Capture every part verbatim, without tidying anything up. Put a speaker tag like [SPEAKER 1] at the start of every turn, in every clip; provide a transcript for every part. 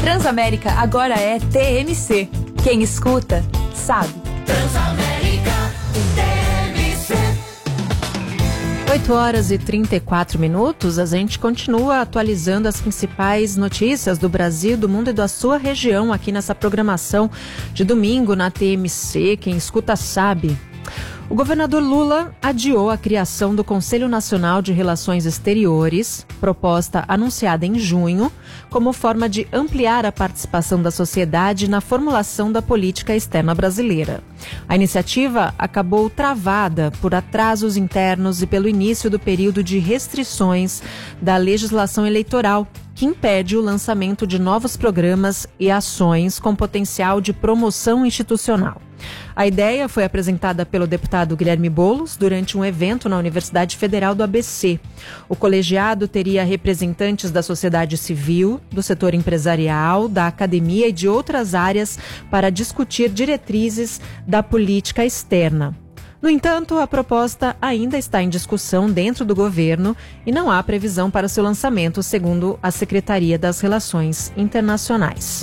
[SPEAKER 1] Transamérica agora é T M C. Quem escuta, sabe.
[SPEAKER 2] Transamérica, T M C.
[SPEAKER 3] oito horas e trinta e quatro minutos, a gente continua atualizando as principais notícias do Brasil, do mundo e da sua região aqui nessa programação de domingo na T M C. Quem escuta sabe. O governador Lula adiou a criação do Conselho Nacional de Relações Exteriores, proposta anunciada em junho, como forma de ampliar a participação da sociedade na formulação da política externa brasileira. A iniciativa acabou travada por atrasos internos e pelo início do período de restrições da legislação eleitoral, que impede o lançamento de novos programas e ações com potencial de promoção institucional. A ideia foi apresentada pelo deputado Guilherme Boulos durante um evento na Universidade Federal do A B C. O colegiado teria representantes da sociedade civil, do setor empresarial, da academia e de outras áreas para discutir diretrizes da política externa. No entanto, a proposta ainda está em discussão dentro do governo e não há previsão para seu lançamento, segundo a Secretaria das Relações Internacionais.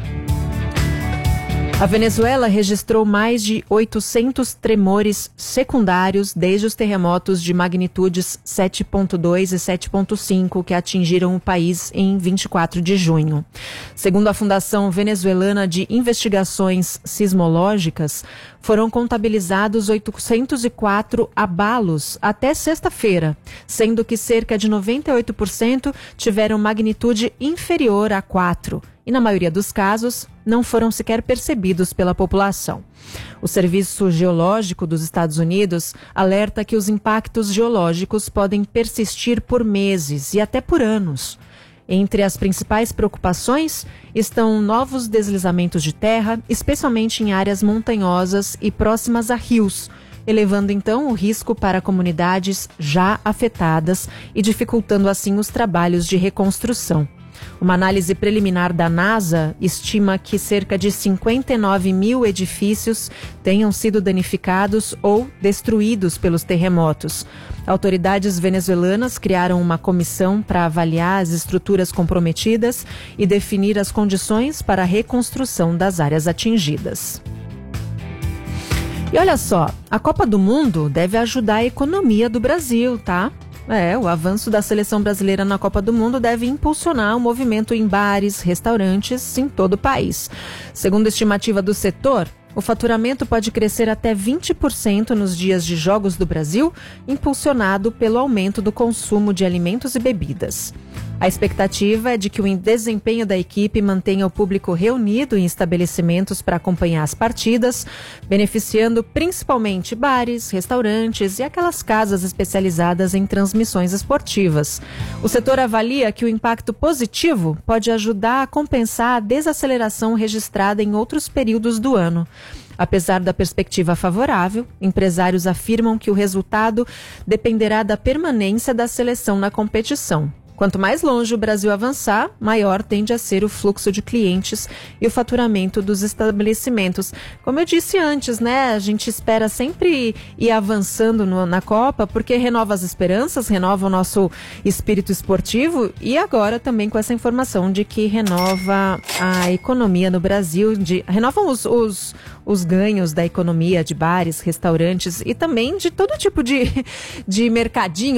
[SPEAKER 3] A Venezuela registrou mais de oitocentos tremores secundários desde os terremotos de magnitudes sete ponto dois e sete ponto cinco que atingiram o país em vinte e quatro de junho. Segundo a Fundação Venezuelana de Investigações Sismológicas, foram contabilizados oitocentos e quatro abalos até sexta-feira, sendo que cerca de noventa e oito por cento tiveram magnitude inferior a quatro. E, na maioria dos casos, não foram sequer percebidos pela população. O Serviço Geológico dos Estados Unidos alerta que os impactos geológicos podem persistir por meses e até por anos. Entre as principais preocupações estão novos deslizamentos de terra, especialmente em áreas montanhosas e próximas a rios, elevando então o risco para comunidades já afetadas e dificultando assim os trabalhos de reconstrução. Uma análise preliminar da NASA estima que cerca de cinquenta e nove mil edifícios tenham sido danificados ou destruídos pelos terremotos. Autoridades venezuelanas criaram uma comissão para avaliar as estruturas comprometidas e definir as condições para a reconstrução das áreas atingidas. E olha só, a Copa do Mundo deve ajudar a economia do Brasil, tá? É, o avanço da seleção brasileira na Copa do Mundo deve impulsionar o movimento em bares, restaurantes em todo o país. Segundo a estimativa do setor, o faturamento pode crescer até vinte por cento nos dias de Jogos do Brasil, impulsionado pelo aumento do consumo de alimentos e bebidas. A expectativa é de que o desempenho da equipe mantenha o público reunido em estabelecimentos para acompanhar as partidas, beneficiando principalmente bares, restaurantes e aquelas casas especializadas em transmissões esportivas. O setor avalia que o impacto positivo pode ajudar a compensar a desaceleração registrada em outros períodos do ano. Apesar da perspectiva favorável, empresários afirmam que o resultado dependerá da permanência da seleção na competição. Quanto mais longe o Brasil avançar, maior tende a ser o fluxo de clientes e o faturamento dos estabelecimentos. Como eu disse antes, né, a gente espera sempre ir avançando no, na Copa, porque renova as esperanças, renova o nosso espírito esportivo e agora também com essa informação de que renova a economia no Brasil, de, renovam os, os, os ganhos da economia de bares, restaurantes e também de todo tipo de, de mercadinho